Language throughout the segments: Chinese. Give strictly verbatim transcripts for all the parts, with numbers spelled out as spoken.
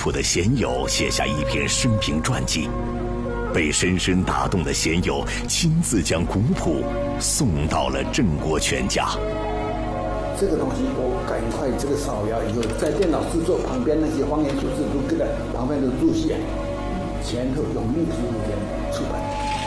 朴的贤友写下一篇生平传记，被深深打动的贤友亲自将古谱送到了郑国权家。 这个东西我赶快这个扫描以后，在电脑制作旁边那些方言数字都跟在旁边都注写，前后用秘书路线出版。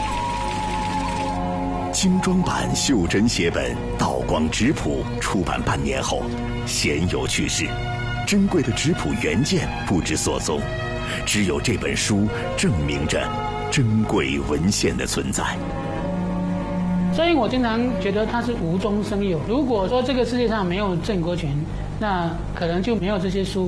精装版袖珍写本《道光质谱》出版半年后，贤友去世，珍贵的质谱原件不知所踪，只有这本书证明着珍贵文献的存在。 所以我经常觉得它是无中生有。如果说这个世界上没有郑国权，那可能就没有这些书。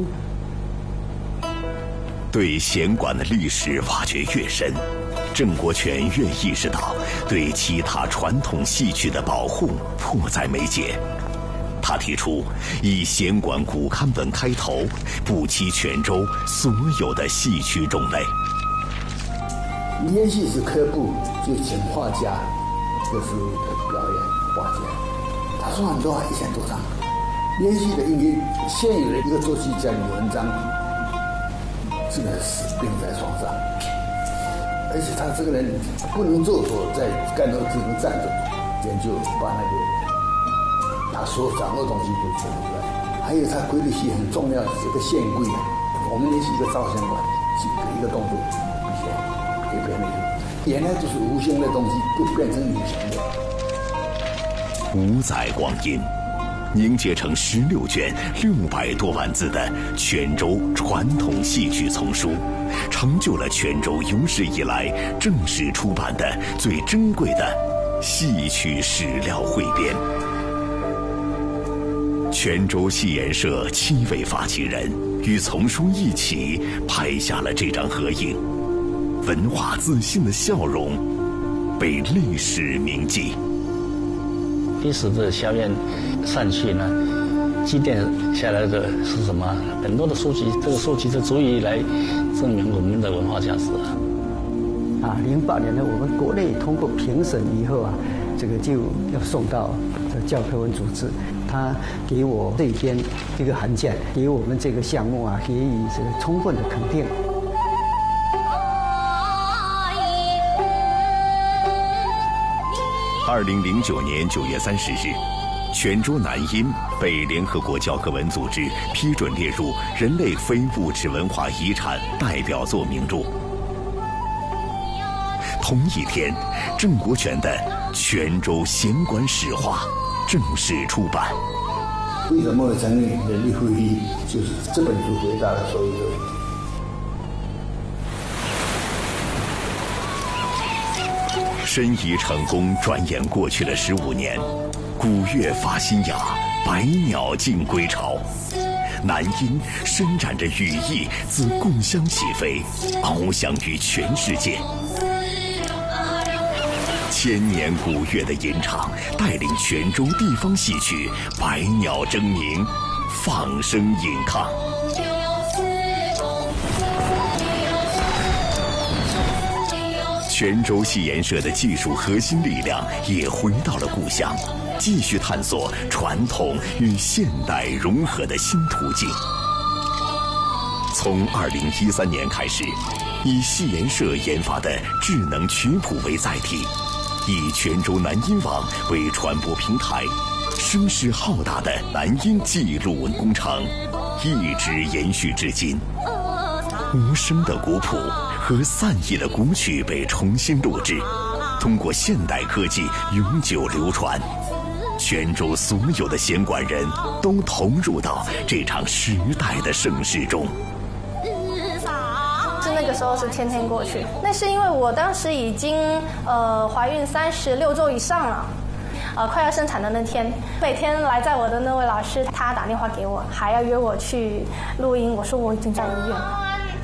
对弦管的历史挖掘越深，郑国权越意识到对其他传统戏曲的保护迫在眉睫。他提出以弦管古刊本开头，补齐泉州所有的戏曲种类。 连戏是科部，就请画家，就是表演画家。他说很多啊，一千多张。连戏的音乐，现有的一个作曲家李文章，这个死病在床上，而且他这个人不能坐坐，在干头只能站着研究，把那个他所掌握的东西都做出来。还有他规律戏很重要，这个线规啊，我们连续一个照相馆，几个一个动作必须可以变那个，原来就是无形的东西，都变成有形的。 五载光阴，凝结成十六卷六百多万字的泉州传统戏曲丛书，成就了泉州有史以来正式出版的最珍贵的戏曲史料汇编。泉州戏言社七位发起人与丛书一起拍下了这张合影，文化自信的笑容被历史铭记。 历史的硝烟散去呢，积淀下来的是什么？很多的书籍，这个书籍就足以来证明我们的文化价值啊。零八年呢，我们国内通过评审以后啊，这个就要送到这教科文组织，他给我这边一个函件，给我们这个项目啊，给予这个充分的肯定。 二零零九年九月三十日，泉州南音被联合国教科文组织批准列入人类非物质文化遗产代表作名录。同一天，郑国权的《泉州弦管史话》正式出版。 为什么会成立人力会议？就是这本书回答了所有的问题。 申遗成功，转眼过去了十五年。古乐发新芽，百鸟尽归巢。南音伸展着羽翼，自故乡起飞，翱翔于全世界。千年古乐的吟唱，带领泉州地方戏曲百鸟争鸣，放声吟抗。泉州戏言社的技术核心力量也回到了故乡，继续探索传统与现代融合的新途径。从二零一三年开始，以戏言社研发的智能曲谱为载体，以泉州南音网为传播平台，声势浩大的南音记录文工程一直延续至今。无声的古谱和散佚的古曲被重新录制，通过现代科技永久流传。泉州所有的弦管人都投入到这场时代的盛世中。 是那个时候是天天过去，那是因为我当时已经呃怀孕三十六周以上了。呃，快要生产的那天，每天来载我的那位老师，他打电话给我，还要约我去录音。我说我已经在医院了。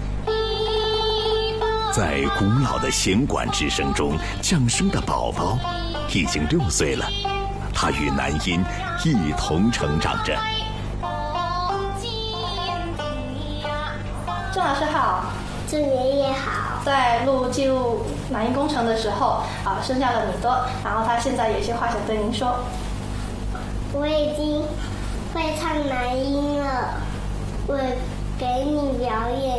在古老的弦管之声中降生的宝宝，已经六岁了。他与南音一同成长着。 郑老师好， 祝爷爷好。 在录记录南音工程的时候，啊，生下了米多，然后他现在有些话想对您说。 我已经会唱南音了，我给你表演